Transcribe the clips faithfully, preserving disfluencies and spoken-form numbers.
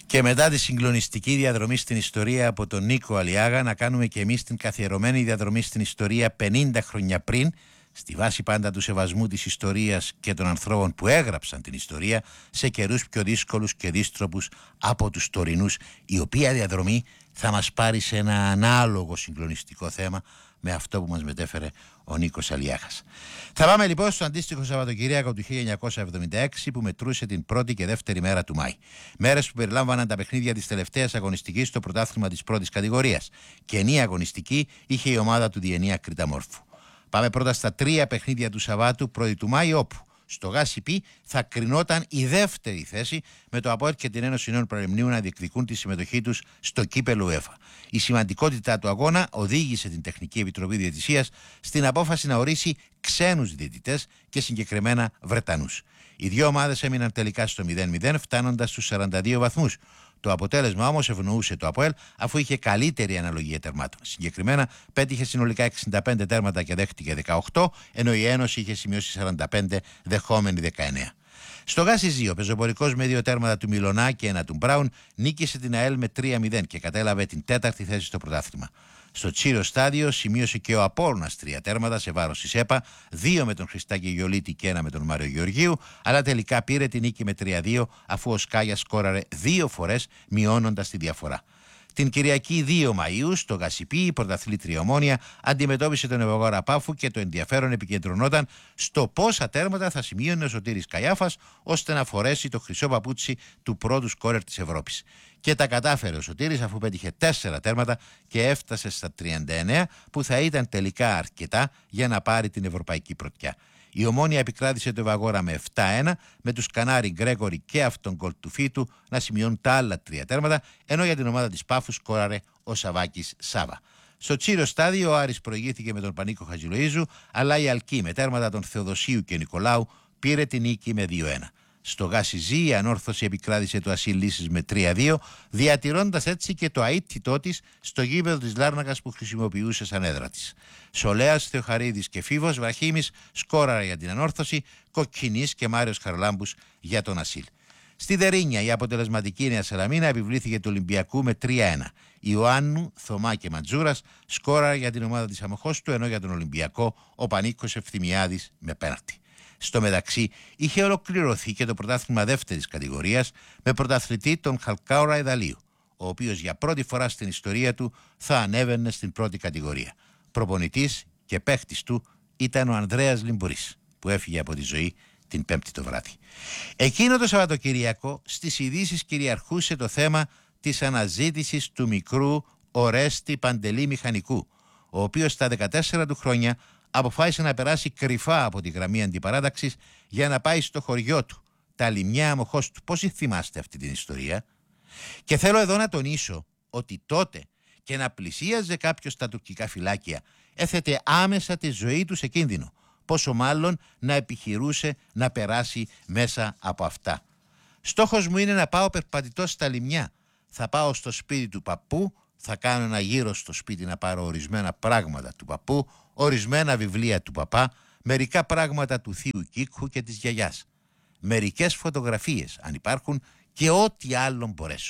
Και μετά τη συγκλονιστική διαδρομή στην ιστορία από τον Νίκο Αλιάγα, να κάνουμε και εμείς την καθιερωμένη διαδρομή στην ιστορία πενήντα χρόνια πριν, στη βάση πάντα του σεβασμού της ιστορίας και των ανθρώπων που έγραψαν την ιστορία σε καιρούς πιο δύσκολους και δύστροπους από τους τωρινούς, η οποία διαδρομή θα μας πάρει σε ένα ανάλογο συγκλονιστικό θέμα με αυτό που μας μετέφερε ο Νίκος Αλιάγας. Θα πάμε λοιπόν στο αντίστοιχο Σαββατοκυριακό του χίλια εννιακόσια εβδομήντα έξι που μετρούσε την πρώτη και δεύτερη μέρα του Μάη. Μέρες που περιλάμβαναν τα παιχνίδια της τελευταίας αγωνιστικής στο πρωτάθλημα της πρώτης κατηγορίας. Καινή αγωνιστική είχε η ομάδα του Διενία Κρηταμόρφου. Πάμε πρώτα στα τρία παιχνίδια του Σαββάτου πρώτη του Μάη, όπου στο ΓΑΣΥΠΗ θα κρινόταν η δεύτερη θέση, με το ΑΠΟΕΛ και την Ένωση Νέων Παρεμνίου να διεκδικούν τη συμμετοχή τους στο κύπελλο UEFA. Η σημαντικότητα του αγώνα οδήγησε την Τεχνική Επιτροπή Διαιτησίας στην απόφαση να ορίσει ξένους διαιτητές και συγκεκριμένα Βρετανούς. Οι δύο ομάδες έμειναν τελικά στο μηδέν μηδέν, φτάνοντας στους σαράντα δύο βαθμούς. Το αποτέλεσμα όμως ευνοούσε το ΑΠΟΕΛ, αφού είχε καλύτερη αναλογία τερμάτων. Συγκεκριμένα πέτυχε συνολικά εξήντα πέντε τέρματα και δέχτηκε δεκαοκτώ, ενώ η Ένωση είχε σημειώσει σαράντα πέντε, δεχόμενη δεκαεννέα. Στο ΓΑΣΙΖΙ, ο πεζοπορικός με δύο τέρματα του Μιλωνά και ένα του Μπράουν νίκησε την ΑΕΛ με τρία μηδέν και κατέλαβε την τέταρτη θέση στο πρωτάθλημα. Στο Τσίρο Στάδιο σημείωσε και ο Απόλλωνας τρία τέρματα σε βάρος της ΕΠΑ, δύο με τον Χριστάκη Γιολίτη και ένα με τον Μάριο Γεωργίου, αλλά τελικά πήρε την νίκη με τρία δύο, αφού ο Σκάγια σκόραρε δύο φορές, μειώνοντας τη διαφορά. Την Κυριακή δύο Μαΐου στο ΓΑΣΥΠΗ η πρωταθλήτρια Ομόνοια αντιμετώπισε τον Ευαγόρα Πάφου και το ενδιαφέρον επικεντρωνόταν στο πόσα τέρματα θα σημείωνε ο Σωτήρης Καϊάφας ώστε να φορέσει το χρυσό παπούτσι του πρώτου σκόρερ της Ευρώπης. Και τα κατάφερε ο Σωτήρης, αφού πέτυχε τέσσερα τέρματα και έφτασε στα τριάντα εννέα, που θα ήταν τελικά αρκετά για να πάρει την ευρωπαϊκή πρωτιά. Η Ομόνοια επικράτησε το Ευαγόρα με επτά ένα, με τους Κανάρι Γκρέγορη και αυτόν γκολ του Φίτου να σημειώνουν τα άλλα τρία τέρματα, ενώ για την ομάδα της Πάφου σκόραρε ο Σαβάκης Σάβα. Στο Τσίρο Στάδιο ο Άρης προηγήθηκε με τον Πανίκο Χατζηλοΐζου, αλλά η Αλκή με τέρματα των Θεοδοσίου και Νικολάου πήρε την νίκη με δύο ένα. Στο ΓΑΣΙΖΙ η Ανόρθωση επικράτησε το Ασύλ Λύσης με τρία δύο, διατηρώντας έτσι και το αίτητό της στο γήπεδο της Λάρνακας που χρησιμοποιούσε σαν έδρα της. Σολέας, Θεοχαρίδης και Φίβος Βραχίμης σκόραρε για την Ανόρθωση, Κοκκινής και Μάριος Χαρλάμπους για τον Ασύλ. Στη Δερίνια η αποτελεσματική Νέα Σαλαμίνα επιβλήθηκε του Ολυμπιακού με τρία ένα. Ιωάννου, Θωμά και Ματζούρας σκόραρε για την ομάδα της Αμοχώστου, ενώ για τον Ολυμπιακό ο Πανίκος Ευθυμιάδης με πέναλτι. Στο μεταξύ είχε ολοκληρωθεί και το πρωτάθλημα δεύτερης κατηγορίας με πρωταθλητή τον Χαλκάουρα Ιδαλίου, ο οποίος για πρώτη φορά στην ιστορία του θα ανέβαινε στην πρώτη κατηγορία. Προπονητής και παίχτης του ήταν ο Ανδρέας Λιμπουρής, που έφυγε από τη ζωή την Πέμπτη το βράδυ. Εκείνο το Σαββατοκυριακό στις ειδήσεις κυριαρχούσε το θέμα της αναζήτησης του μικρού Ορέστη Παντελή Μηχανικού, ο οποίος στα δεκατέσσερα του χρόνια αποφάσισε να περάσει κρυφά από τη γραμμή αντιπαράταξης για να πάει στο χωριό του, τα Λιμιά Αμοχώστου. Πόσοι θυμάστε αυτή την ιστορία? Και θέλω εδώ να τονίσω ότι τότε και να πλησίαζε κάποιος στα τουρκικά φυλάκια έθετε άμεσα τη ζωή του σε κίνδυνο, πόσο μάλλον να επιχειρούσε να περάσει μέσα από αυτά. Στόχος μου είναι να πάω περπατητός στα Λιμιά. Θα πάω στο σπίτι του παππού, θα κάνω ένα γύρο στο σπίτι να πάρω ορισμένα πράγματα του παππού, ορισμένα βιβλία του παπά, μερικά πράγματα του θείου Κίκου και της γιαγιάς, μερικές φωτογραφίες αν υπάρχουν και ό,τι άλλο μπορέσω.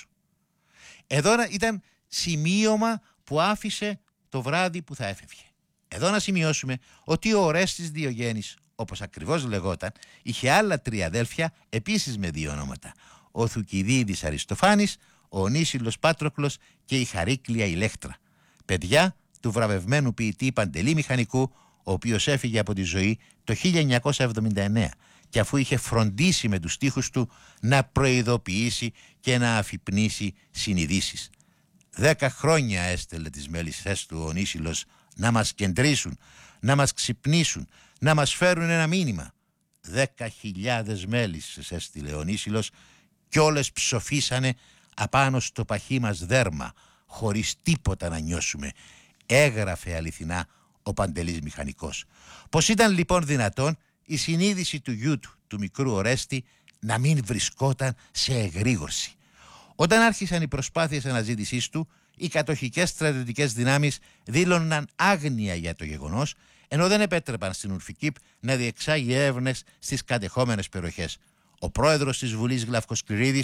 Εδώ ήταν σημείωμα που άφησε το βράδυ που θα έφευγε. Εδώ να σημειώσουμε ότι ο Ορέστης Διογέννης, όπως ακριβώς λεγόταν, είχε άλλα τρία αδέλφια επίσης με δύο ονόματα. Ο Θουκυδίδης Αριστοφάνης, ο Ονίσιλος Πάτροκλος και η Χαρίκλια Ηλέκτρα, παιδιά του βραβευμένου ποιητή Παντελή Μηχανικού, ο οποίος έφυγε από τη ζωή το χίλια εννιακόσια εβδομήντα εννέα και αφού είχε φροντίσει με τους στίχους του να προειδοποιήσει και να αφυπνίσει συνειδήσεις. Δέκα χρόνια έστελε τις μέλισσές του ο Ονίσιλος να μας κεντρήσουν, να μας ξυπνήσουν, να μας φέρουν ένα μήνυμα. Δέκα χιλιάδες μέλισσες έστειλε ο Ονίσιλος κι όλες ψοφήσανε απάνω στο παχύ μας δέρμα, χωρίς τίποτα να νιώσουμε, έγραφε αληθινά ο Παντελής Μηχανικός. Πως ήταν λοιπόν δυνατόν η συνείδηση του γιού του, του μικρού Ορέστη, να μην βρισκόταν σε εγρήγορση? Όταν άρχισαν οι προσπάθειες αναζήτησής του, οι κατοχικές στρατιωτικές δυνάμεις δήλωναν άγνοια για το γεγονός, ενώ δεν επέτρεπαν στην Ουρφικίπ να διεξάγει έρευνες στις κατεχόμενες περιοχές. Ο πρόεδρος της Βουλής Γλαυκοσκληρίδης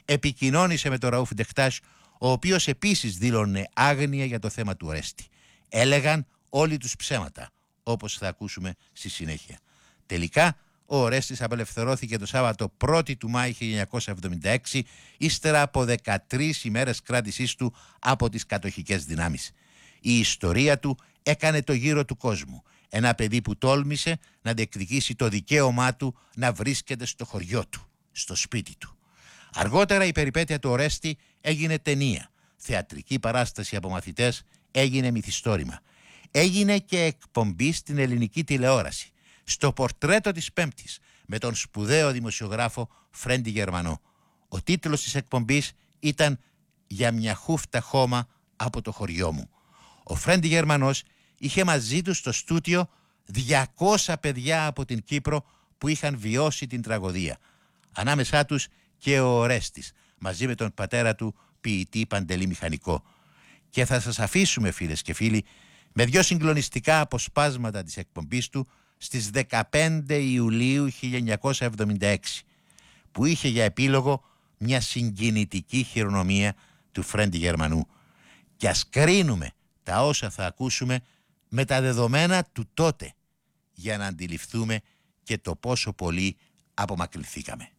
επικοινώνησε με τον Ραούφ Ντεχτάς, ο οποίος επίσης δήλωνε άγνοια για το θέμα του Ορέστη. Έλεγαν όλοι τους ψέματα, όπως θα ακούσουμε στη συνέχεια. Τελικά, ο Ορέστης απελευθερώθηκε το Σάββατο πρώτη του Μάη χίλια εννιακόσια εβδομήντα έξι, ύστερα από δεκατρείς ημέρες κράτησής του από τις κατοχικές δυνάμεις. Η ιστορία του έκανε το γύρο του κόσμου. Ένα παιδί που τόλμησε να διεκδικήσει το δικαίωμά του να βρίσκεται στο χωριό του, στο σπίτι του. Αργότερα η περιπέτεια του Ορέστη έγινε ταινία. Θεατρική παράσταση από μαθητές έγινε μυθιστόρημα. Έγινε και εκπομπή στην ελληνική τηλεόραση. Στο πορτρέτο της Πέμπτης με τον σπουδαίο δημοσιογράφο Φρέντι Γερμανό. Ο τίτλος της εκπομπής ήταν «Για μια χούφτα χώμα από το χωριό μου». Ο Φρέντι Γερμανός είχε μαζί του στο στούτιο διακόσια παιδιά από την Κύπρο που είχαν βιώσει την τραγωδία. Ανάμεσά τους και ο Ορέστης, μαζί με τον πατέρα του ποιητή Παντελή Μηχανικό. Και θα σας αφήσουμε, φίλες και φίλοι, με δυο συγκλονιστικά αποσπάσματα της εκπομπής του στις δεκαπέντε Ιουλίου χίλια εννιακόσια εβδομήντα έξι, που είχε για επίλογο μια συγκινητική χειρονομία του Φρέντι Γερμανού. Και ας κρίνουμε τα όσα θα ακούσουμε με τα δεδομένα του τότε, για να αντιληφθούμε και το πόσο πολύ απομακρυνθήκαμε.